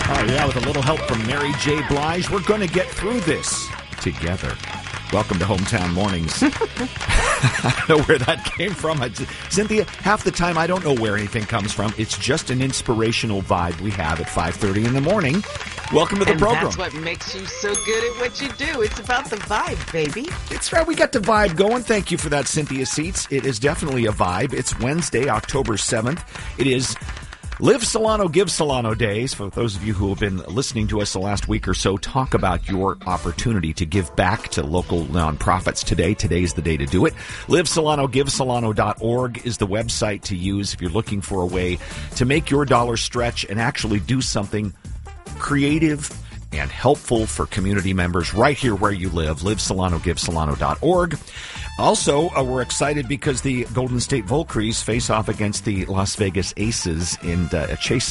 Oh, yeah, with a little help from Mary J. Blige, we're going to get through this together. Welcome to Hometown Mornings. I don't know where that came from. Cynthia, half the time I don't know where anything comes from. It's just an inspirational vibe we have at 5:30 in the morning. Welcome to the program. That's what makes you so good at what you do. It's about the vibe, baby. It's right. We got the vibe going. Thank you for that, Cynthia Seats. It is definitely a vibe. It's Wednesday, October 7th. It is Live Solano, Give Solano days. For those of you who have been listening to us the last week or so, talk about your opportunity to give back to local nonprofits today. Today's the day to do it. LiveSolanoGiveSolano.org is the website to use if you're looking for a way to make your dollar stretch and actually do something creative and helpful for community members right here where you live. LiveSolanoGiveSolano.org. Also, we're excited because the Golden State Volcrees face off against the Las Vegas Aces in a Chase